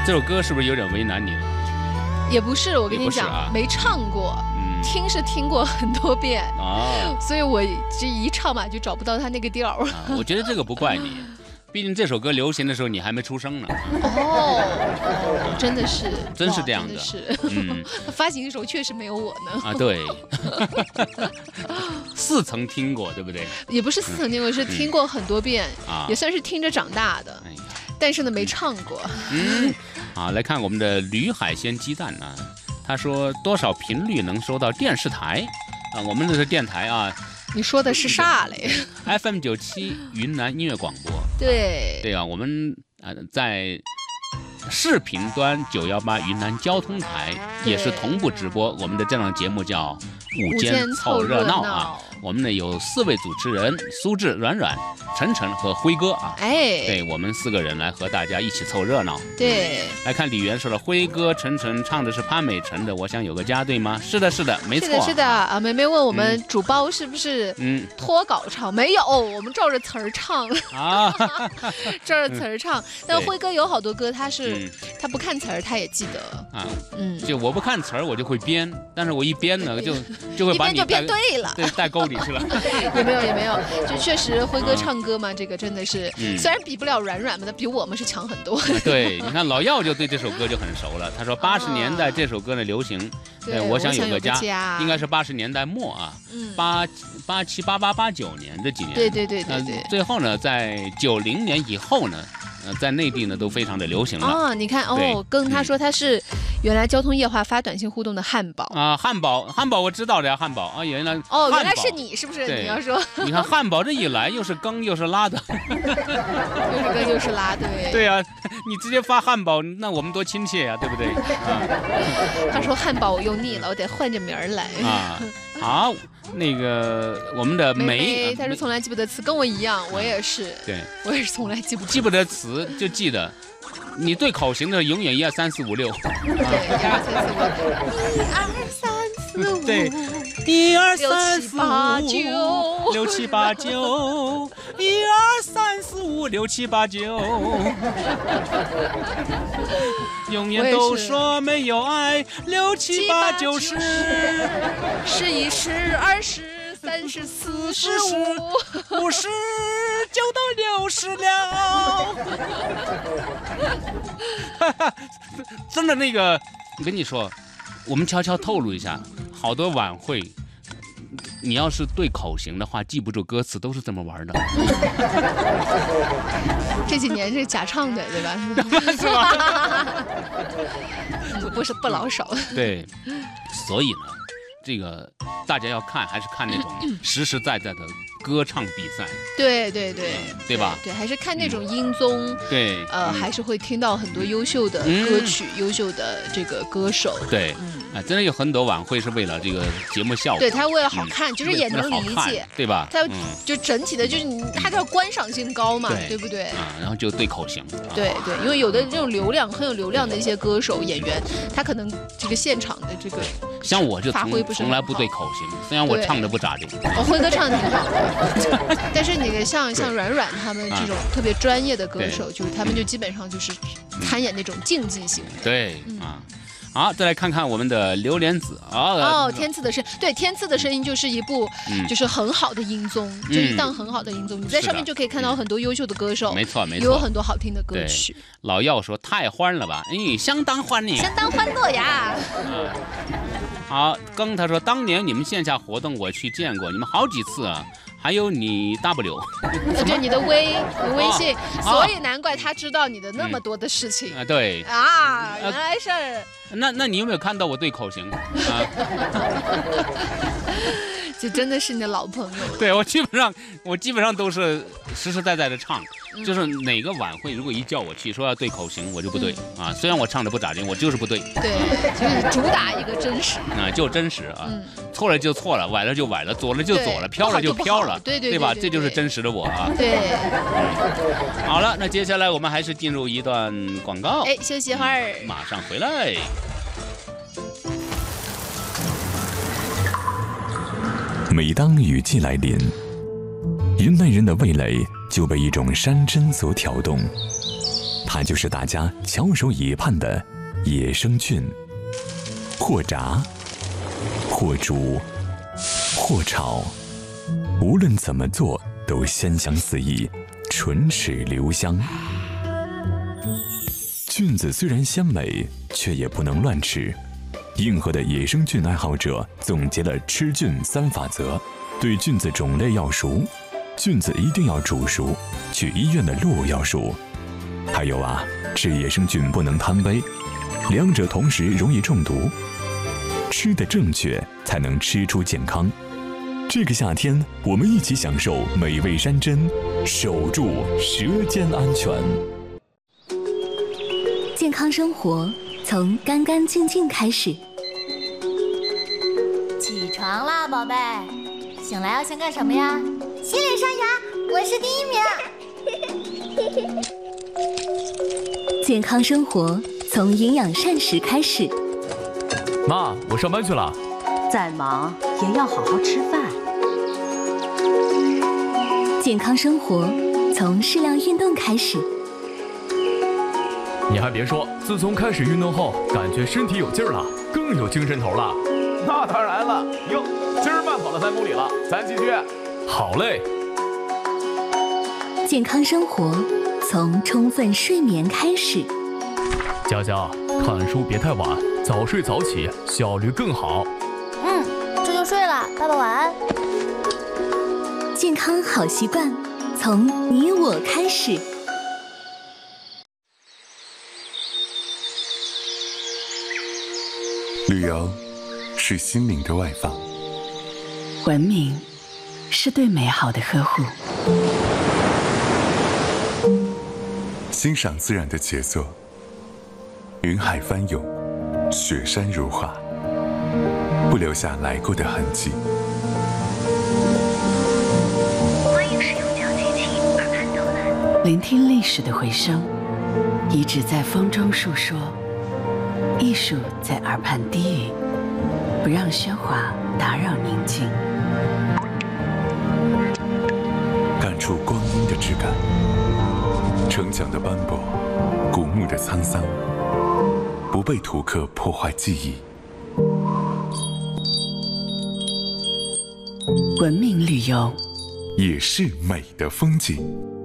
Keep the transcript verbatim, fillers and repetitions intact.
这首歌是不是有点为难你了？ 也不是，我跟你讲， 啊、 没唱过。听是听过很多遍啊，所以我这一唱嘛就找不到他那个调、 啊。我觉得这个不怪你，毕竟这首歌流行的时候你还没出生呢。 哦，真的是， 真是这样的。 的是，嗯，发行的时候确实没有我呢。 啊，对，似曾听过，对不对？ 也不是似曾听过，是听过很多遍， 嗯、啊， 也算是听着长大的。哎呀，但是呢，没唱过。 嗯，好，来看我们的驴海鲜鸡蛋啊。他说多少频率能收到电视台啊？我们这是电台啊。 你说的是啥嘞 ？F M 九七云南音乐广播。 对对啊，我们啊、呃、在视频端九幺八云南交通台也是同步直播我们的这档节目叫《午间凑热闹》啊。我们呢有四位主持人：苏志、软软、晨晨和辉哥啊。 哎， 对我们四个人来和大家一起凑热闹。 对， 来看李源说了，辉哥、晨晨唱的是潘美辰的《我想有个家》，对吗？是的，是的，没错。 是的，是的啊。梅梅问我们主包是不是嗯脱稿唱？嗯、没有，我们照着词儿唱啊，照着词儿唱。但辉哥有好多歌，他是、嗯、他不看词儿，他也记得啊。 嗯，就我不看词儿，我就会编，但是我一编呢，就就会把你就编对了， 对，带沟里去了。 也没有，也没有，就确实辉哥唱歌嘛，这个真的是，嗯、虽然比不了软软嘛，但比我们是强很多。 对，你看老耀就对这首歌就很熟了。他说八十年代这首歌的流行， 对， 我想有个家， 家应该是八十年代末啊， 嗯， 八八七八八八九年这几年。 对对对对对。 最后呢，在九零年以后呢。呃，在内地呢都非常的流行了哦。你看哦，跟他说他是原来交通夜话发短信互动的汉堡啊，汉堡汉堡我知道的呀，汉堡啊，原来哦，原来是你是不是？你要说， 你看汉堡这一来又是更又是拉的， 又是更又是拉，对对呀、啊，你直接发汉堡，那我们多亲切呀、啊，对不对？啊、 他说汉堡我用腻了，我得换着名儿来啊。好，那个我们的梅，他说从来记不得词，跟我一样，我也是， 对我也是从来记不记不得词，就记得你对口型的永远一二三四五六， 对，一二三四五， 对，一二三四五九六七八九，一二三四五六七八九，永远都说没有爱，六七八九十， 十一十二十三十四十五五十就到六十了。真的那个，我跟你说，我们悄悄透露一下，好多晚会。你要是对口型的话，记不住歌词，都是这么玩的。 这几年是假唱的，对吧？是吧？ 不是不老少。 对，所以呢，这个大家要看，还是看那种实实在在的歌唱比赛。 对对对， 对吧？ 对，还是看那种音综。 对， 呃，还是会听到很多优秀的歌曲、优秀的这个歌手。 对。啊，真的有很多晚会是为了这个节目效果， 对他为了好看，就是也能理解， 对吧？ 他就整体的，就是你他叫观赏性高嘛，对不对？ 啊，然后就对口型， 对对，因为有的这种流量很有流量的一些歌手演员，他可能这个现场的这个像我就从从来不对口型，虽然我唱的不咋地， 我辉哥唱的挺好的，但是那个像像软软他们这种特别专业的歌手，就是他们就基本上就是参演那种竞技型的， 对啊。好，再来看看我们的榴莲子啊！ 哦，天赐的声，对，天赐的声音就是一部，嗯、就是很好的音综，嗯、就一档很好的音综，你在上面就可以看到很多优秀的歌手， 没错没错， 有很多好听的歌曲。 老耀说太欢了吧？哎，相当欢呢， 相当欢乐呀。 嗯，好，庚他说当年你们线下活动我去见过，你们好几次啊。还有你 W， 就你的微微信，哦、所以难怪他知道你的那么多的事情、 嗯、啊。对啊，原来是。 那那你有没有看到我对口型啊？ 就真的是你的老朋友。 对，我基本上我基本上都是实实在在的唱，嗯、就是哪个晚会如果一叫我去说要对口型，我就不对、嗯、啊。虽然我唱的不咋地，我就是不对。 对，就是主打一个真实啊，就真实啊。嗯、错了就错了，崴了就崴了，左了就左了，飘了就飘了， 对对对吧？这就是真实的我啊。 对。 嗯、好了，那接下来我们还是进入一段广告。 哎，休息一会儿， 马上回来。 每当雨季来临，云南人的味蕾就被一种山珍所挑动。 它就是大家翘首以盼的野生菌。或炸，或煮，或炒，无论怎么做都鲜香四溢，唇齿留香。菌子虽然鲜美，却也不能乱吃。硬核的野生菌爱好者总结了吃菌三法则：对菌子种类要熟，菌子一定要煮熟，去医院的路要熟。还有啊，吃野生菌不能贪杯，两者同时容易中毒。吃得正确，才能吃出健康。这个夏天，我们一起享受美味山珍，守住舌尖安全。 健康生活从干干净净开始。 起床啦，宝贝！醒来要先干什么呀？ 洗脸刷牙，我是第一名。健康生活从营养膳食开始。 妈，我上班去了。 再忙也要好好吃饭。 健康生活从适量运动开始。 你还别说，自从开始运动后，感觉身体有劲儿了，更有精神头了。 那当然了，哟，今儿慢跑了三公里了，咱继续。 好嘞。 健康生活从充分睡眠开始。 佳佳，看书别太晚，早睡早起，效率更好。 嗯，这就睡了，爸爸晚安。 健康好习惯从你我开始。 旅游是心灵的外放， 文明是对美好的呵护， 欣赏自然的杰作。云海翻涌，雪山如画，不留下来过的痕迹。 欢迎使用讲机器耳畔导览， 聆听历史的回声，遗址在风中述说，艺术在耳畔低语，不让喧哗打扰宁静。 感触光阴的质感，城墙的斑驳，古墓的沧桑。不被图刻破坏记忆， 文明旅游也是美的风景。